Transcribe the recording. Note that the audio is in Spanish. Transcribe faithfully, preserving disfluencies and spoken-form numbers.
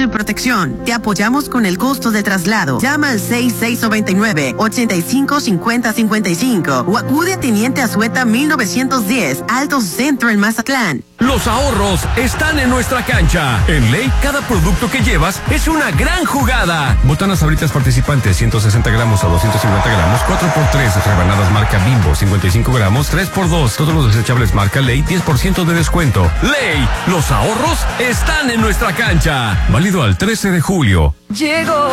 tu protección. Te apoyamos con el costo de traslado. Llama al seis seis nueve nueve, ocho cinco cinco cero cinco cinco o acude a Teniente Azueta mil novecientos diez, Alto Centro en Mazatlán. Los ahorros están en nuestra cancha. En Ley, cada producto que llevas es una gran jugada. Botanas Sabritas participantes, ciento sesenta gramos a doscientos cincuenta gramos, cuatro por tres. Rebanadas marca Bimbo, cincuenta y cinco gramos, tres por dos. Todos los desechables marca Ley, diez por ciento de descuento. Ley, los ahorros están en nuestra cancha. Válido al trece de julio. Llegó